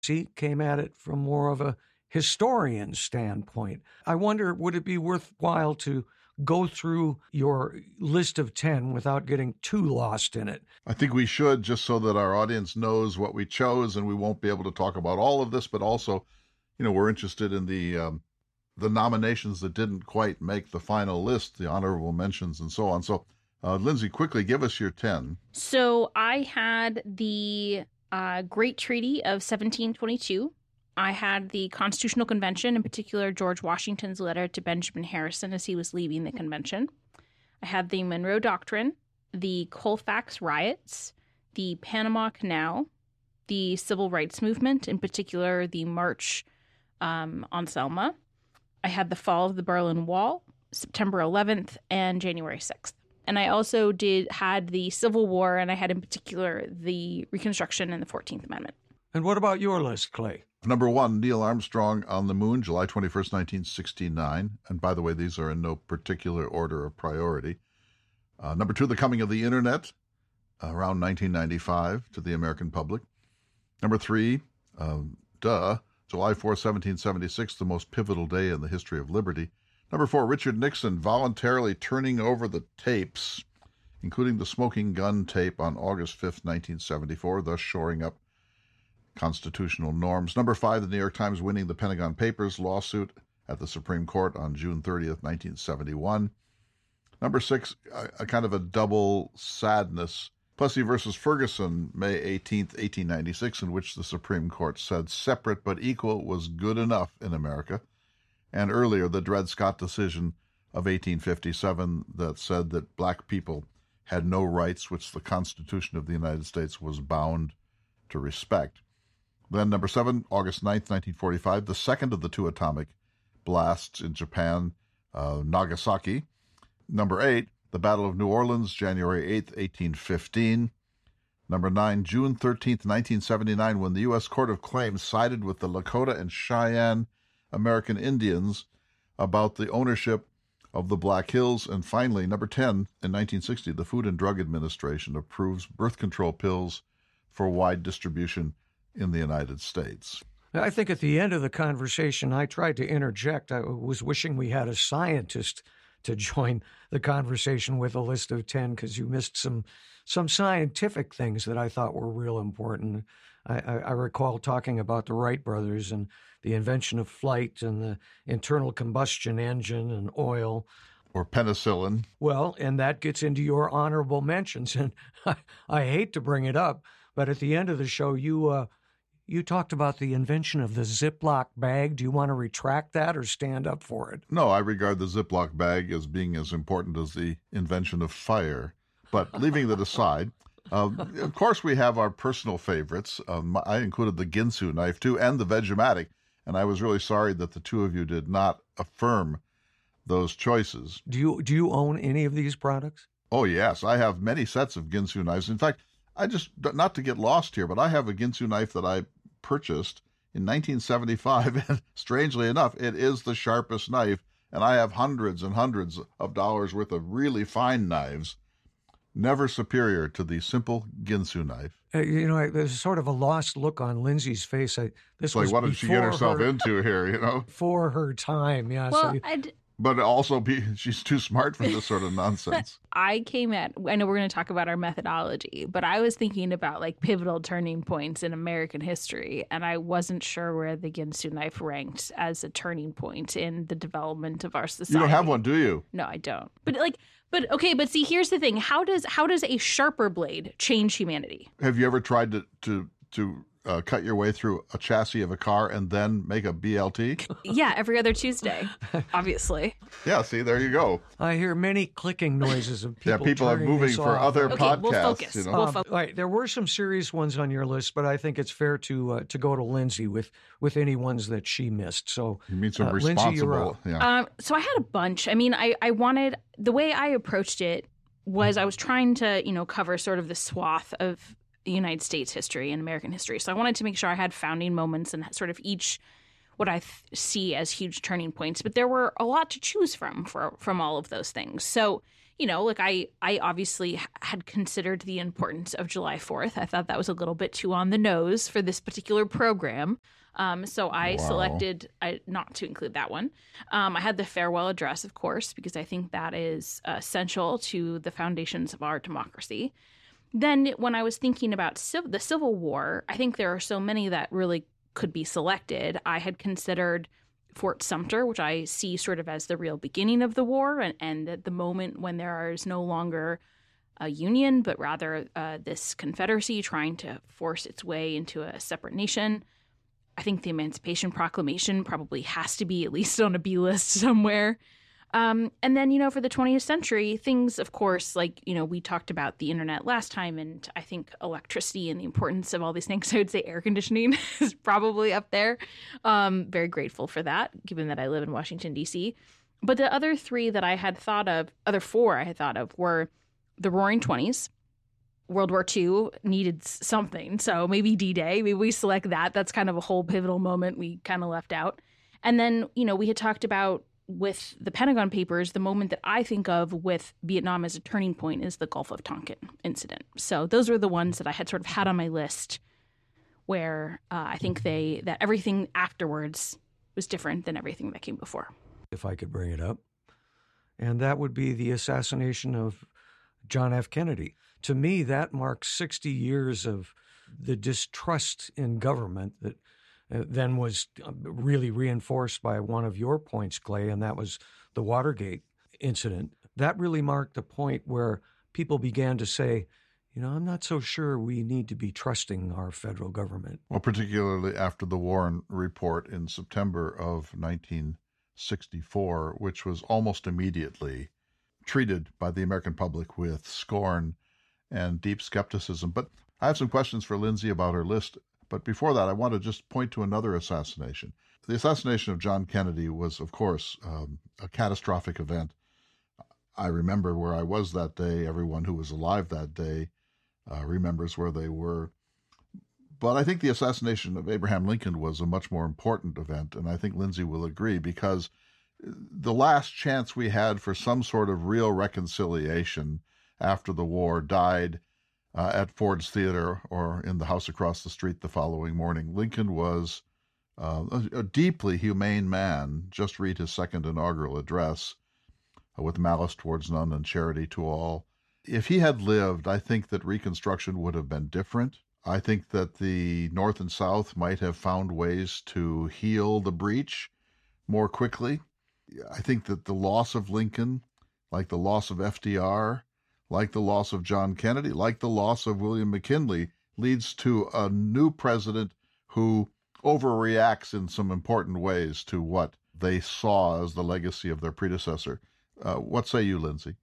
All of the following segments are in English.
He came at it from more of a historian standpoint. I wonder, would it be worthwhile to go through your list of 10 without getting too lost in it? I think we should, just so that our audience knows what we chose, and we won't be able to talk about all of this, but also, we're interested in the nominations that didn't quite make the final list, the honorable mentions and so on. So, Lindsay, quickly give us your 10. So I had the Great Treaty of 1722. I had the Constitutional Convention, in particular George Washington's letter to Benjamin Harrison as he was leaving the convention. I had the Monroe Doctrine, the Colfax riots, the Panama Canal, the Civil Rights Movement, in particular the March on Selma. I had the fall of the Berlin Wall, September 11th, and January 6th. And I also had the Civil War, and I had in particular the Reconstruction and the 14th Amendment. And what about your list, Clay? Number 1, Neil Armstrong on the moon, July 21st, 1969. And by the way, these are in no particular order of priority. Number 2, the coming of the internet, around 1995 to the American public. Number 3, July 4th, 1776, the most pivotal day in the history of liberty. Number 4, Richard Nixon voluntarily turning over the tapes, including the smoking gun tape on August 5th, 1974, thus shoring up constitutional norms. Number 5, the New York Times winning the Pentagon Papers lawsuit at the Supreme Court on June 30th, 1971. Number 6, a kind of a double sadness, Plessy versus Ferguson, May 18th, 1896, in which the Supreme Court said separate but equal was good enough in America. And earlier, the Dred Scott decision of 1857 that said that black people had no rights which the Constitution of the United States was bound to respect. Then number 7, August 9th, 1945, the second of the 2 atomic blasts in Japan, Nagasaki. Number 8, the Battle of New Orleans, January 8th, 1815. Number 9, June 13th, 1979, when the U.S. Court of Claims sided with the Lakota and Cheyenne American Indians about the ownership of the Black Hills. And finally, number 10, in 1960, the Food and Drug Administration approves birth control pills for wide distribution in the United States. I think at the end of the conversation, I tried to interject. I was wishing we had a scientist to join the conversation with a list of 10, because you missed some scientific things that I thought were real important. I recall talking about the Wright brothers and the invention of flight and the internal combustion engine and oil. Or penicillin. Well, and that gets into your honorable mentions. And I hate to bring it up, but at the end of the show, you talked about the invention of the Ziploc bag. Do you want to retract that or stand up for it? No, I regard the Ziploc bag as being as important as the invention of fire. But leaving that aside, of course we have our personal favorites. I included the Ginsu knife, too, and the Vegematic. And I was really sorry that the two of you did not affirm those choices. Do you own any of these products? Oh, yes. I have many sets of Ginsu knives. In fact, not to get lost here, but I have a Ginsu knife that I purchased in 1975, and strangely enough, it is the sharpest knife, and I have hundreds and hundreds of dollars worth of really fine knives, never superior to the simple Ginsu knife. There's sort of a lost look on Lindsay's face. This was what did she get herself into here, For her time, yeah. Well, but also, she's too smart for this sort of nonsense. I know we're going to talk about our methodology, but I was thinking about like pivotal turning points in American history, and I wasn't sure where the Ginsu knife ranked as a turning point in the development of our society. You don't have one, do you? No, I don't. But see, here's the thing. How does a sharper blade change humanity? Have you ever tried to cut your way through a chassis of a car and then make a BLT? Yeah, every other Tuesday, obviously. Yeah, see, there you go. I hear many clicking noises of people. Yeah, people are moving for other podcasts. We'll focus. We'll focus. All right, there were some serious ones on your list, but I think it's fair to go to Lindsay with any ones that she missed. So you mean some responsible? Lindsay, you're up. Yeah. So I had a bunch. I mean, I wanted, the way I approached it was I was trying to cover sort of the swath of the United States history and American history. So I wanted to make sure I had founding moments and sort of each what I see as huge turning points. But there were a lot to choose from all of those things. So, like I obviously had considered the importance of July 4th. I thought that was a little bit too on the nose for this particular program. So I selected not to include that one. I had the farewell address, of course, because I think that is essential to the foundations of our democracy. Then when I was thinking about the Civil War, I think there are so many that really could be selected. I had considered Fort Sumter, which I see sort of as the real beginning of the war and at the moment when there is no longer a union, but rather this Confederacy trying to force its way into a separate nation. I think the Emancipation Proclamation probably has to be at least on a B list somewhere. And then, for the 20th century, things, of course, like, we talked about the internet last time, and I think electricity and the importance of all these things. I would say air conditioning is probably up there. Very grateful for that, given that I live in Washington, D.C. But the other four I had thought of were the Roaring Twenties. World War II needed something. So maybe D-Day, maybe we select that. That's kind of a whole pivotal moment we kind of left out. And then, we had talked about with the Pentagon Papers, the moment that I think of with Vietnam as a turning point is the Gulf of Tonkin incident. So those were the ones that I had sort of had on my list where I think that everything afterwards was different than everything that came before. If I could bring it up. And that would be the assassination of John F. Kennedy. To me, that marks 60 years of the distrust in government that then was really reinforced by one of your points, Clay, and that was the Watergate incident. That really marked the point where people began to say, I'm not so sure we need to be trusting our federal government. Well, particularly after the Warren Report in September of 1964, which was almost immediately treated by the American public with scorn and deep skepticism. But I have some questions for Lindsay about her list. But before that, I want to just point to another assassination. The assassination of John Kennedy was, of course, a catastrophic event. I remember where I was that day. Everyone who was alive that day remembers where they were. But I think the assassination of Abraham Lincoln was a much more important event, and I think Lindsay will agree, because the last chance we had for some sort of real reconciliation after the war died at Ford's Theater or in the house across the street the following morning. Lincoln was a deeply humane man. Just read his second inaugural address, with malice towards none and charity to all. If he had lived, I think that Reconstruction would have been different. I think that the North and South might have found ways to heal the breach more quickly. I think that the loss of Lincoln, like the loss of FDR, like the loss of John Kennedy, like the loss of William McKinley, leads to a new president who overreacts in some important ways to what they saw as the legacy of their predecessor. What say you, Lindsay?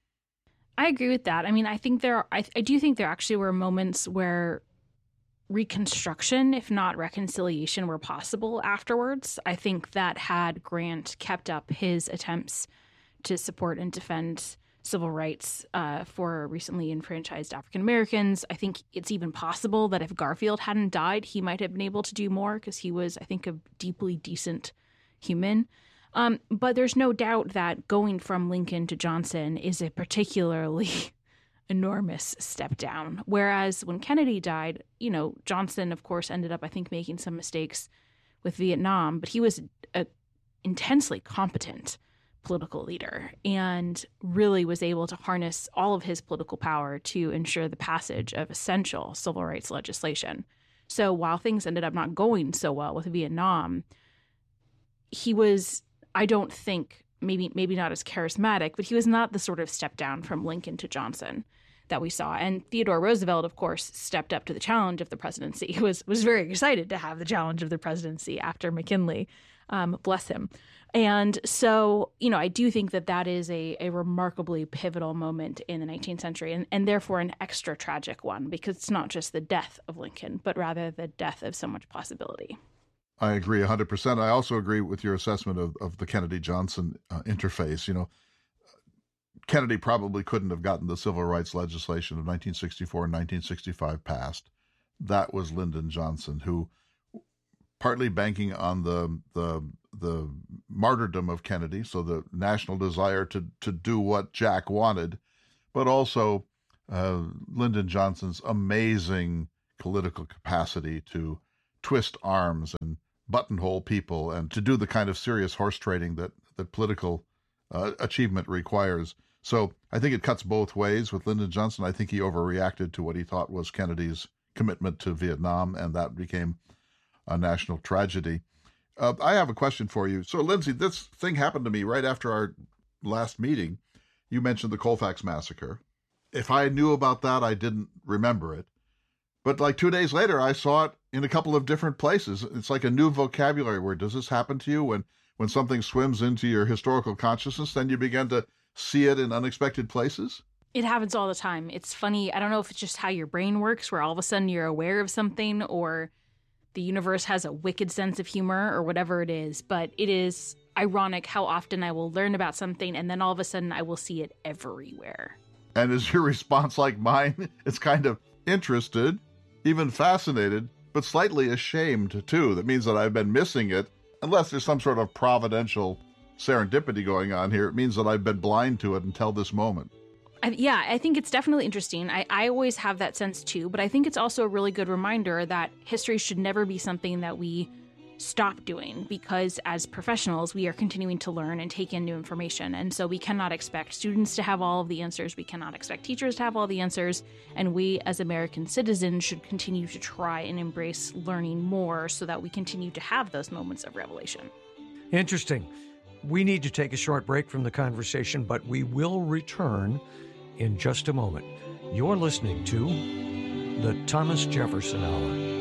I agree with that. I mean, I do think there actually were moments where reconstruction, if not reconciliation, were possible afterwards. I think that had Grant kept up his attempts to support and defend civil rights for recently enfranchised African Americans, I think it's even possible that if Garfield hadn't died, he might have been able to do more because he was, I think, a deeply decent human. But there's no doubt that going from Lincoln to Johnson is a particularly enormous step down. Whereas when Kennedy died, Johnson, of course, ended up, I think, making some mistakes with Vietnam, but he was an intensely competent political leader and really was able to harness all of his political power to ensure the passage of essential civil rights legislation. So while things ended up not going so well with Vietnam, he was, I don't think, maybe not as charismatic, but he was not the sort of step down from Lincoln to Johnson that we saw. And Theodore Roosevelt, of course, stepped up to the challenge of the presidency. He was very excited to have the challenge of the presidency after McKinley. Bless him. And so, I do think that is a remarkably pivotal moment in the 19th century and therefore an extra tragic one, because it's not just the death of Lincoln, but rather the death of so much possibility. I agree 100%. I also agree with your assessment of the Kennedy-Johnson interface. Kennedy probably couldn't have gotten the civil rights legislation of 1964 and 1965 passed. That was Lyndon Johnson, who, partly banking on the martyrdom of Kennedy, so the national desire to do what Jack wanted, but also Lyndon Johnson's amazing political capacity to twist arms and buttonhole people and to do the kind of serious horse trading that political achievement requires. So I think it cuts both ways with Lyndon Johnson. I think he overreacted to what he thought was Kennedy's commitment to Vietnam, and that became a national tragedy. I have a question for you. So, Lindsay, this thing happened to me right after our last meeting. You mentioned the Colfax Massacre. If I knew about that, I didn't remember it. But like 2 days later, I saw it in a couple of different places. It's like a new vocabulary word. Does this happen to you when something swims into your historical consciousness, then you begin to see it in unexpected places? It happens all the time. It's funny. I don't know if it's just how your brain works, where all of a sudden you're aware of something, or the universe has a wicked sense of humor, or whatever it is. But it is ironic how often I will learn about something and then all of a sudden I will see it everywhere. And is your response like mine? It's kind of interested, even fascinated, but slightly ashamed too. That means that I've been missing it. Unless there's some sort of providential serendipity going on here, it means that I've been blind to it until this moment. I think it's definitely interesting. I always have that sense too, but I think it's also a really good reminder that history should never be something that we stop doing, because as professionals, we are continuing to learn and take in new information. And so we cannot expect students to have all of the answers. We cannot expect teachers to have all the answers. And we as American citizens should continue to try and embrace learning more so that we continue to have those moments of revelation. Interesting. We need to take a short break from the conversation, but we will return in just a moment. You're listening to the Thomas Jefferson Hour.